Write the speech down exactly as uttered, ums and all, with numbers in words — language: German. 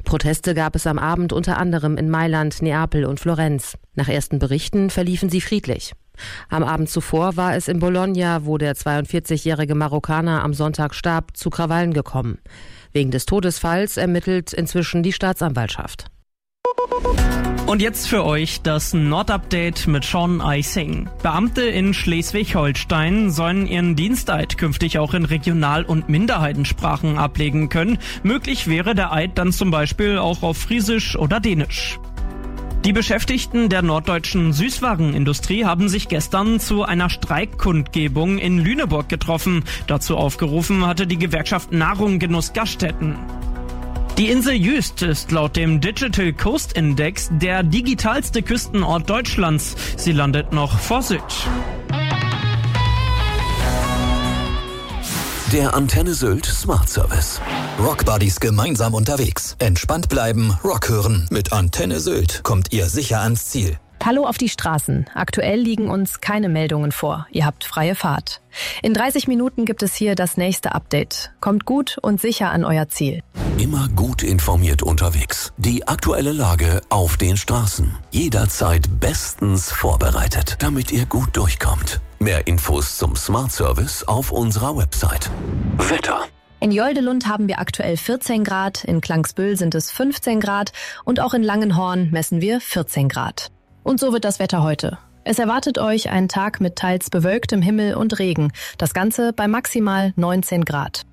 Proteste gab es am Abend unter anderem in Mailand, Neapel und Florenz. Nach ersten Berichten verliefen sie friedlich. Am Abend zuvor war es in Bologna, wo der zweiundvierzigjährige Marokkaner am Sonntag starb, zu Krawallen gekommen. Wegen des Todesfalls ermittelt inzwischen die Staatsanwaltschaft. Und jetzt für euch das Nordupdate mit Sean Eising. Beamte in Schleswig-Holstein sollen ihren Diensteid künftig auch in Regional- und Minderheitensprachen ablegen können. Möglich wäre der Eid dann zum Beispiel auch auf Friesisch oder Dänisch. Die Beschäftigten der norddeutschen Süßwarenindustrie haben sich gestern zu einer Streikkundgebung in Lüneburg getroffen. Dazu aufgerufen hatte die Gewerkschaft Nahrung Genuss Gaststätten. Die Insel Jüst ist laut dem Digital Coast Index der digitalste Küstenort Deutschlands. Sie landet noch vor Sylt. Der Antenne Sylt Smart Service. Rockbuddies gemeinsam unterwegs. Entspannt bleiben, Rock hören. Mit Antenne Sylt kommt ihr sicher ans Ziel. Hallo auf die Straßen. Aktuell liegen uns keine Meldungen vor. Ihr habt freie Fahrt. In dreißig Minuten gibt es hier das nächste Update. Kommt gut und sicher an euer Ziel. Immer gut informiert unterwegs. Die aktuelle Lage auf den Straßen. Jederzeit bestens vorbereitet, damit ihr gut durchkommt. Mehr Infos zum Smart Service auf unserer Website. Wetter. In Joldelund haben wir aktuell vierzehn Grad, in Klangsbüll sind es fünfzehn Grad und auch in Langenhorn messen wir vierzehn Grad. Und so wird das Wetter heute. Es erwartet euch ein Tag mit teils bewölktem Himmel und Regen. Das Ganze bei maximal neunzehn Grad.